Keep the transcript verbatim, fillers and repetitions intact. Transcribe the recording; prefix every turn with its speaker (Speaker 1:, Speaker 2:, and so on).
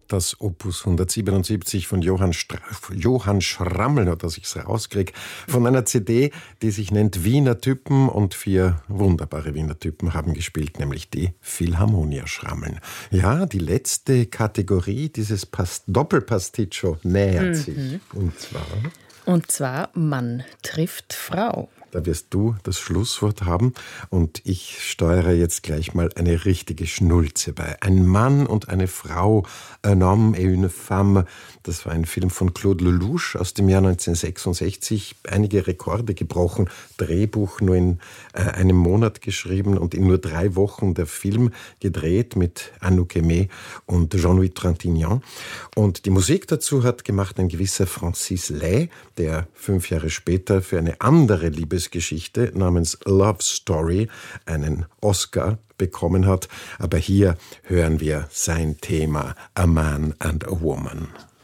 Speaker 1: das Opus hundertsiebenundsiebzig von Johann, Stra- Johann Schrammel, nur dass ich es rauskriege, von einer C D, die sich nennt Wiener Typen, und vier wunderbare Wiener Typen haben gespielt, nämlich die Philharmonia Schrammeln. Ja, die letzte Kategorie dieses Pas- Doppelpasticcio nähert
Speaker 2: Mhm.
Speaker 1: sich. Und zwar...
Speaker 2: Und zwar Mann trifft Frau.
Speaker 1: Da wirst du das Schlusswort haben und ich steuere jetzt gleich mal eine richtige Schnulze bei. Ein Mann und eine Frau, Un homme et une femme. Das war ein Film von Claude Lelouch aus dem Jahr neunzehnhundertsechsundsechzig. Einige Rekorde gebrochen. Drehbuch nur in äh, einem Monat geschrieben und in nur drei Wochen der Film gedreht mit Anouk Aimée und Jean-Louis Trintignant. Und die Musik dazu hat gemacht ein gewisser Francis Lai, der fünf Jahre später für eine andere Liebesgeschichte namens Love Story einen Oscar bekommen hat. Aber hier hören wir sein Thema A Man and a Woman.